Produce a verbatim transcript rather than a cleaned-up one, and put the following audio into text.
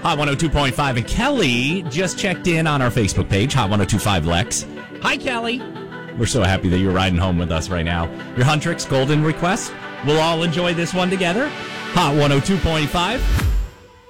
Hot one oh two point five. And Kelly just checked in on our Facebook page, Hot one oh two point five Lex. Hi, Kelly. We're so happy that you're riding home with us right now. Your Huntrix Golden request. We'll all enjoy this one together. Hot one oh two point five.